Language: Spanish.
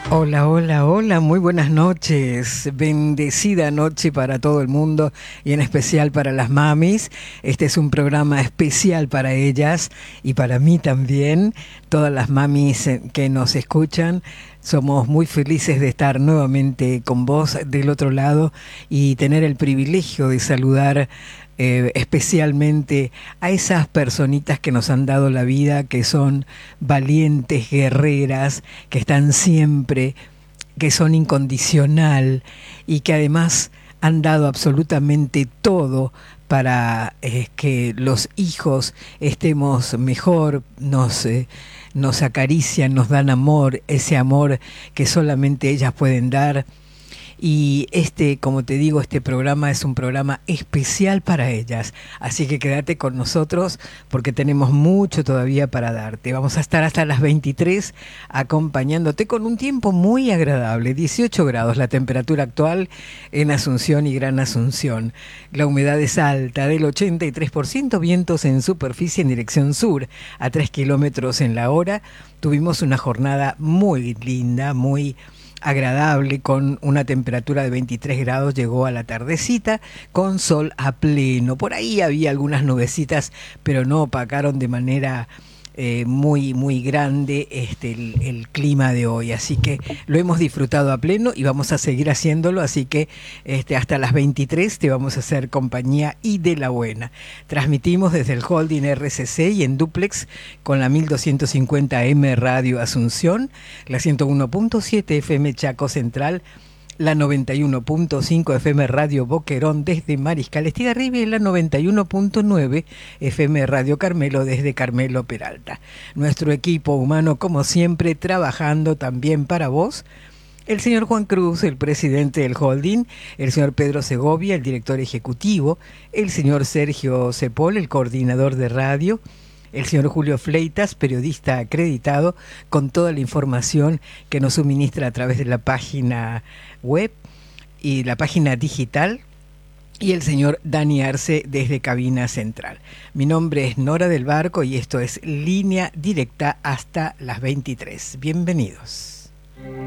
Hola, hola, hola, muy buenas noches, bendecida noche para todo el mundo y en especial para las mamis. Este es un programa especial para ellas y para mí también, todas las mamis que nos escuchan. Somos muy felices de estar nuevamente con vos del otro lado y tener el privilegio de saludar especialmente a esas personitas que nos han dado la vida, que son valientes, guerreras, que están siempre, que son incondicional y que además han dado absolutamente todo para que los hijos estemos mejor, nos acarician, nos dan amor, ese amor que solamente ellas pueden dar. Y como te digo, este programa es un programa especial para ellas. Así que quédate con nosotros porque tenemos mucho todavía para darte. Vamos a estar hasta las 23 acompañándote con un tiempo muy agradable. 18 grados la temperatura actual en Asunción y Gran Asunción. La humedad es alta, del 83%, vientos en superficie en dirección sur, a 3 kilómetros en la hora. Tuvimos una jornada muy linda, muy agradable, con una temperatura de 23 grados, llegó a la tardecita, con sol a pleno. Por ahí había algunas nubecitas, pero no opacaron de manera muy grande el clima de hoy. Así que lo hemos disfrutado a pleno y vamos a seguir haciéndolo. Así que hasta las 23 te vamos a hacer compañía y de la buena. Transmitimos desde el Holding RCC y en duplex con la 1250M Radio Asunción, la 101.7 FM Chaco Central, la 91.5 FM Radio Boquerón desde Mariscal Estigarribia y la 91.9 FM Radio Carmelo desde Carmelo Peralta. Nuestro equipo humano, como siempre, trabajando también para vos. El señor Juan Cruz, el presidente del holding, el señor Pedro Segovia, el director ejecutivo, el señor Sergio Cepol, el coordinador de radio, el señor Julio Fleitas, periodista acreditado, con toda la información que nos suministra a través de la página web y la página digital, y el señor Dani Arce desde Cabina Central. Mi nombre es Nora del Barco y esto es Línea Directa hasta las 23. Bienvenidos.